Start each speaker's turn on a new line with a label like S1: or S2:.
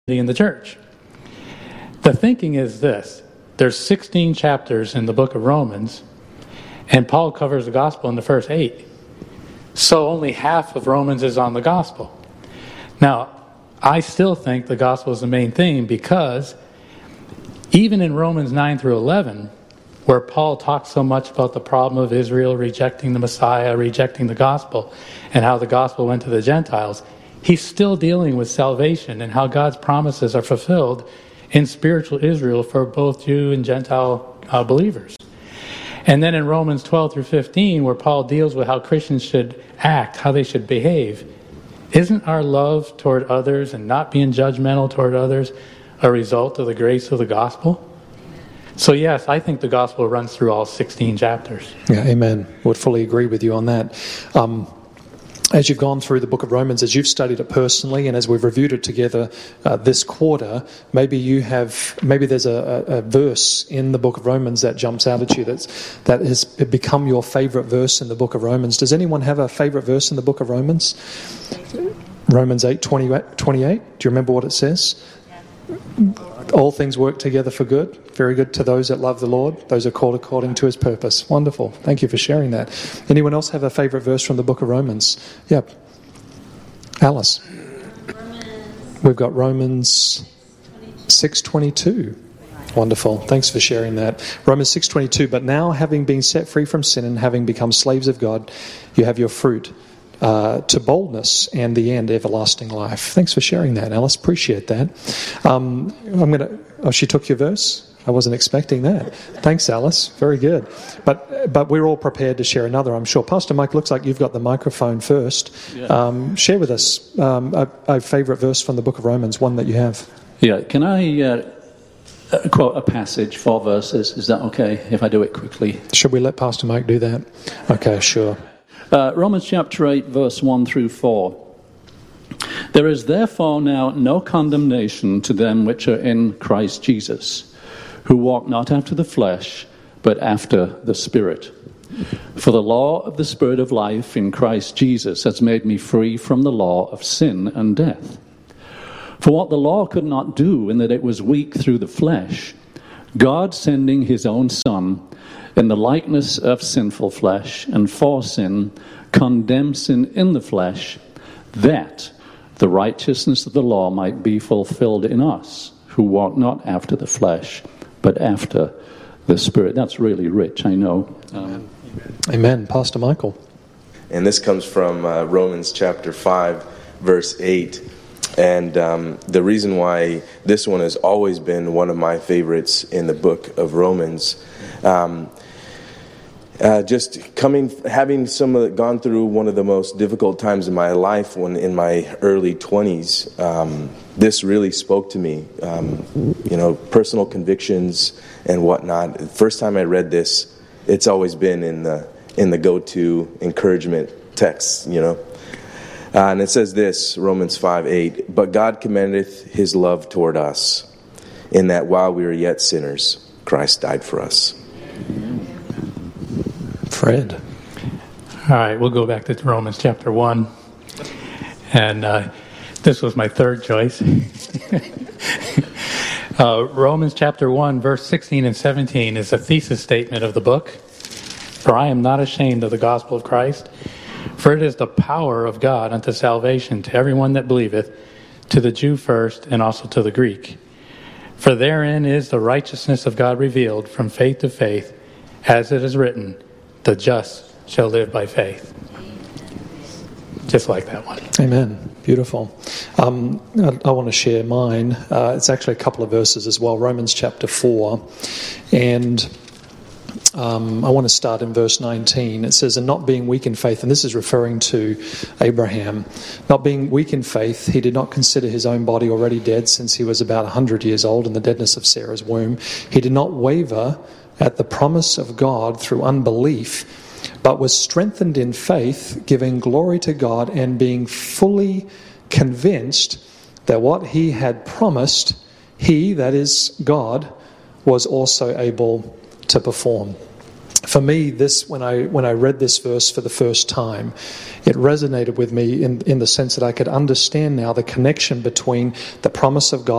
S1: in the church. The thinking is this. There's 16 chapters in the book of Romans, and Paul covers the gospel in the first 8. So only half of Romans is on the gospel. Now, I still think the gospel is the main thing, because even in Romans 9 through 11, where Paul talks so much about the problem of Israel rejecting the Messiah, rejecting the gospel, and how the gospel went to the Gentiles, he's still dealing with salvation and how God's promises are fulfilled in spiritual Israel for both Jew and Gentile believers. And then in Romans 12 through 15, where Paul deals with how Christians should act, how they should behave, isn't our love toward others and not being judgmental toward others a result of the grace of the gospel? So yes, I think the gospel runs through all 16 chapters.
S2: Yeah, amen. Would fully agree with you on that. As you've gone through the book of Romans, as you've studied it personally, and as we've reviewed it together this quarter, maybe there's a verse in the book of Romans that jumps out at you that has become your favourite verse in the book of Romans. Does anyone have a favourite verse in the book of Romans? Romans 8:28. Do you remember what it says? All things work together for good. Very good to those that love the Lord. Those are called according to his purpose. Wonderful. Thank you for sharing that. Anyone else have a favourite verse from the book of Romans? Yep. Alice. We've got Romans 6:22. Wonderful. Thanks for sharing that. Romans 6:22. But now, having been set free from sin and having become slaves of God, you have your fruit to boldness and the end, everlasting life. Thanks for sharing that, Alice. Appreciate that. She took your verse? I wasn't expecting that. Thanks, Alice. Very good. But we're all prepared to share another, I'm sure. Pastor Mike, looks like you've got the microphone first. Yeah. Share with us a favourite verse from the book of Romans, one that you have.
S3: Yeah, can I quote a passage, 4 verses? Is that okay if I do it quickly?
S2: Should we let Pastor Mike do that? Okay, sure.
S3: Romans chapter 8, verse 1 through 4. There is therefore now no condemnation to them which are in Christ Jesus, who walk not after the flesh, but after the Spirit. For the law of the Spirit of life in Christ Jesus has made me free from the law of sin and death. For what the law could not do, in that it was weak through the flesh, God sending his own Son, in the likeness of sinful flesh, and for sin, condemned sin in the flesh, that the righteousness of the law might be fulfilled in us, who walk not after the flesh, but after the Spirit. That's really rich, I know.
S2: Amen. Pastor Michael.
S4: And this comes from Romans chapter 5, verse 8. And the reason why this one has always been one of my favorites in the book of Romans, gone through one of the most difficult times in my life when in my early 20s, this really spoke to me. Personal convictions and whatnot. The first time I read this, it's always been in the go-to encouragement text, and it says this, Romans 5:8, but God commendeth his love toward us, in that while we were yet sinners, Christ died for us.
S2: Fred.
S1: All right, we'll go back to Romans chapter 1. And this was my third choice. Romans chapter 1, verse 16 and 17 is a thesis statement of the book. For I am not ashamed of the gospel of Christ, for it is the power of God unto salvation to everyone that believeth, to the Jew first, and also to the Greek. For therein is the righteousness of God revealed from faith to faith, as it is written, the just shall live by faith. Just like that one.
S2: Amen. Beautiful. I want to share mine. It's actually a couple of verses as well. Romans chapter 4. And I want to start in verse 19. It says, and not being weak in faith, and this is referring to Abraham, not being weak in faith, he did not consider his own body already dead, since he was about 100 years old in the deadness of Sarah's womb. He did not waver at the promise of God through unbelief, but was strengthened in faith, giving glory to God, and being fully convinced that what he had promised, he, that is God, was also able to perform. For me, this when I read this verse for the first time, it resonated with me in the sense that I could understand now the connection between the promise of God